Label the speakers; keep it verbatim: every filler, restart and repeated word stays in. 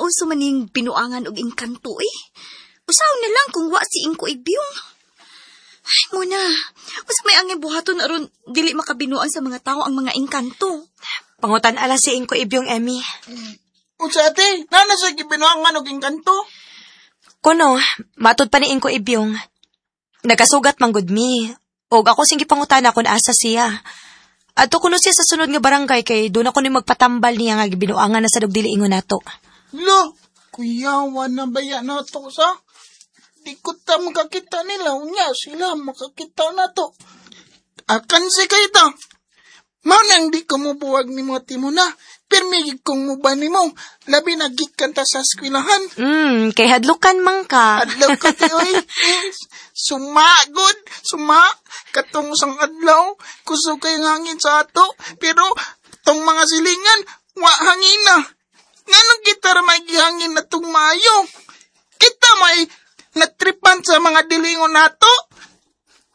Speaker 1: uso maning binuangan og engkanto eh. Usaw na lang kung wa si Inko Ibyong. Ay, muna. Usa may angin buhaton aron dili makabinuan sa mga tao ang mga engkanto.
Speaker 2: Pangutan ala si Inko Ibyong, Emmy.
Speaker 3: Unsa ate, nana sa gibinuangan og engkanto?
Speaker 2: Kuno, matud pa ni Inko Ibyong. Nagasugat manggod mi. Og ako sing gipangutana kun asa siya. Adto kuno siya sa sunod nga barangay kay doon ako ni magpatambal niya nga gibinuangan na sa dugdili ingon nato.
Speaker 3: Lo, kuyawan na baya na to sa? Di ko ta makakita nila, unya sila makakita na to. Akan si kayo ta. Maunang di ko mo buwag ni mo timo na, permigig kong muba ni mo, labi na gikan ta sa eskwilahan.
Speaker 2: Hmm, kay hadlukan man ka.
Speaker 3: Adlaw ka tayo'y, sumagod, suma, katong sang adlaw, kusog kay hangin sa ato, pero tong mga silingan, wa hangin na. Nganong kita may gihangin na tong mayo? Kita may natripan sa mga dilingon nato?